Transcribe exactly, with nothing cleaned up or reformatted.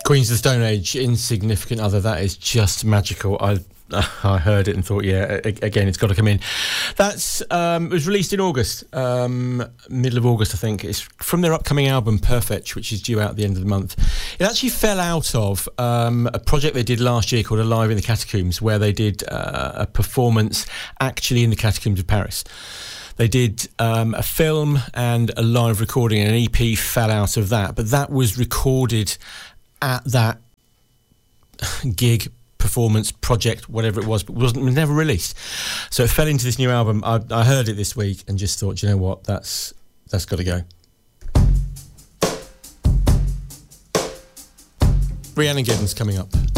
Queens of the Stone Age, Insignificant Other, that is just magical. I I heard it and thought, yeah, again, it's got to come in. That's um, it was released in August, um, middle of August, I think. It's from their upcoming album, Perfetch, which is due out at the end of the month. It actually fell out of um, a project they did last year called Alive in the Catacombs, where they did uh, a performance actually in the Catacombs of Paris. They did um, a film and a live recording, and an E P fell out of that, but that was recorded at that gig, performance, project, whatever it was, but wasn't was never released. So it fell into this new album. I, I heard it this week and just thought, you know what, that's that's got to go. Rhiannon Giddens coming up.